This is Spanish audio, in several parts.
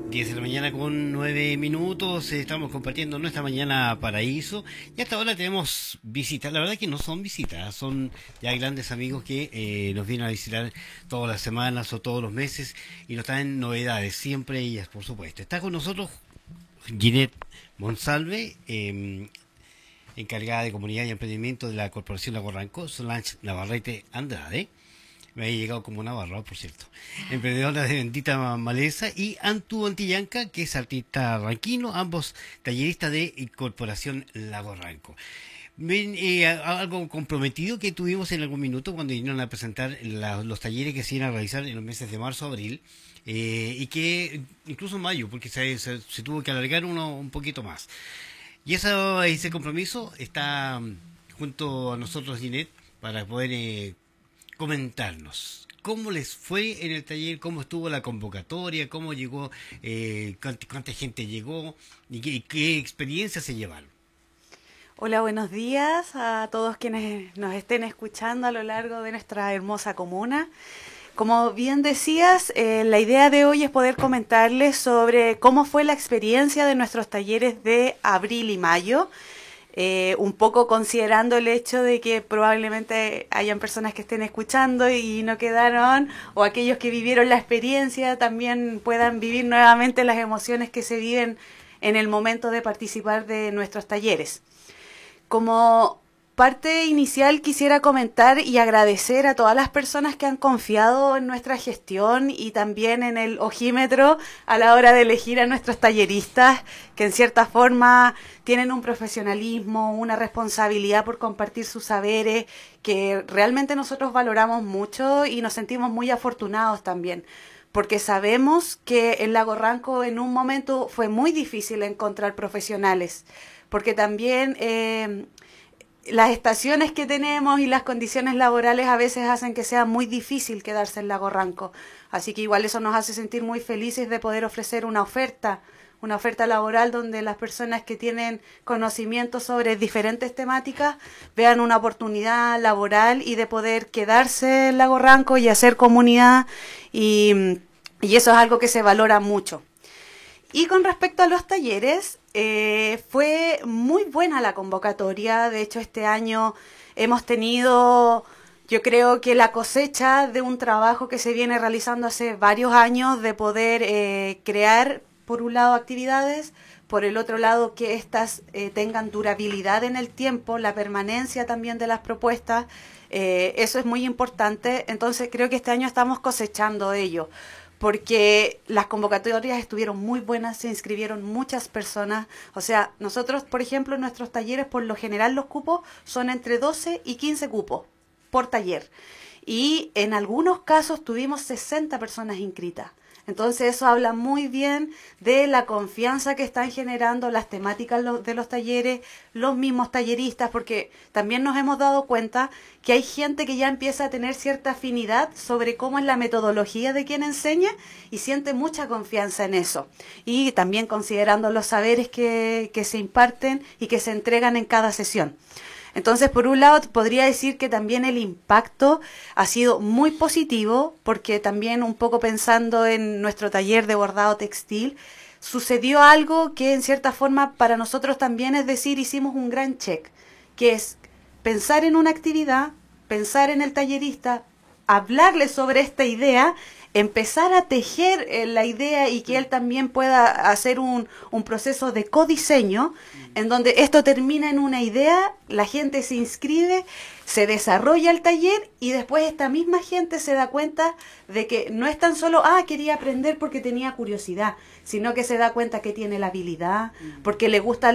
10 de la mañana con 9 minutos, estamos compartiendo nuestra mañana paraíso y hasta ahora tenemos visitas, la verdad que no son visitas, son ya grandes amigos que nos vienen a visitar todas las semanas o todos los meses y nos traen novedades, siempre ellas por supuesto. Está con nosotros Ginette Monsalve, encargada de comunidad y emprendimiento de la Corporación Lago Solange Navarrete Andrade. Me había llegado como Navarro, por cierto. Emprendedora de Bendita Maleza y Antu Antillanca, que es artista ranquino, ambos talleristas de Corporación Lago Ranco. Ven, algo comprometido que tuvimos en algún minuto cuando vinieron a presentar los talleres que se iban a realizar en los meses de marzo, abril, y que incluso en mayo, porque se tuvo que alargar uno un poquito más. Y ese compromiso está junto a nosotros, Ginette, para poder comentarnos cómo les fue en el taller, cómo estuvo la convocatoria, cómo llegó, cuánta gente llegó y qué experiencias se llevaron. Hola, buenos días a todos quienes nos estén escuchando a lo largo de nuestra hermosa comuna. Como bien decías, la idea de hoy es poder comentarles sobre cómo fue la experiencia de nuestros talleres de abril y mayo, un poco considerando el hecho de que probablemente hayan personas que estén escuchando y no quedaron, o aquellos que vivieron la experiencia también puedan vivir nuevamente las emociones que se viven en el momento de participar de nuestros talleres. Como parte inicial quisiera comentar y agradecer a todas las personas que han confiado en nuestra gestión y también en el ojímetro a la hora de elegir a nuestros talleristas, que en cierta forma tienen un profesionalismo, una responsabilidad por compartir sus saberes, que realmente nosotros valoramos mucho y nos sentimos muy afortunados también. Porque sabemos que en Lago Ranco en un momento fue muy difícil encontrar profesionales, porque también las estaciones que tenemos y las condiciones laborales a veces hacen que sea muy difícil quedarse en Lago Ranco. Así que igual eso nos hace sentir muy felices de poder ofrecer una oferta laboral donde las personas que tienen conocimiento sobre diferentes temáticas vean una oportunidad laboral y de poder quedarse en Lago Ranco y hacer comunidad y eso es algo que se valora mucho. Y con respecto a los talleres, fue muy buena la convocatoria. De hecho, este año hemos tenido, yo creo que la cosecha de un trabajo que se viene realizando hace varios años de poder crear, por un lado, actividades, por el otro lado, que éstas tengan durabilidad en el tiempo, la permanencia también de las propuestas. Eso es muy importante. Entonces, creo que este año estamos cosechando ello porque las convocatorias estuvieron muy buenas, se inscribieron muchas personas. O sea, nosotros, por ejemplo, en nuestros talleres, por lo general los cupos son entre 12 y 15 cupos por taller. Y en algunos casos tuvimos 60 personas inscritas. Entonces eso habla muy bien de la confianza que están generando las temáticas de los talleres, los mismos talleristas, porque también nos hemos dado cuenta que hay gente que ya empieza a tener cierta afinidad sobre cómo es la metodología de quien enseña y siente mucha confianza en eso. Y también considerando los saberes que se imparten y que se entregan en cada sesión. Entonces, por un lado, podría decir que también el impacto ha sido muy positivo, porque también un poco pensando en nuestro taller de bordado textil, sucedió algo que en cierta forma para nosotros también es decir, hicimos un gran check, que es pensar en una actividad, pensar en el tallerista, hablarle sobre esta idea, empezar a tejer la idea y que él también pueda hacer un proceso de codiseño en donde esto termina en una idea, la gente se inscribe, se desarrolla el taller y después esta misma gente se da cuenta de que no es tan solo, quería aprender porque tenía curiosidad, sino que se da cuenta que tiene la habilidad, porque le gusta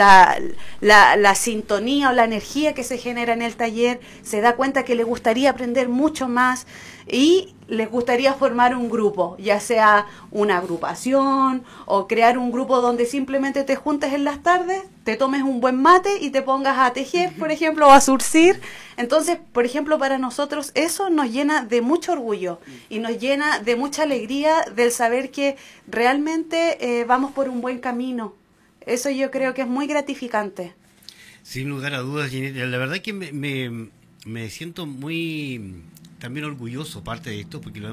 la sintonía o la energía que se genera en el taller, se da cuenta que le gustaría aprender mucho más y les gustaría formar un grupo, ya sea una agrupación o crear un grupo donde simplemente te juntes en las tardes, te tomes un buen mate y te pongas a tejer, por ejemplo, o a surcir. Entonces, por ejemplo, para nosotros eso nos llena de mucho orgullo y nos llena de mucha alegría del saber que realmente vamos por un buen camino. Eso yo creo que es muy gratificante. Sin lugar a dudas, Ginette, la verdad que me siento muy también orgulloso parte de esto, porque lo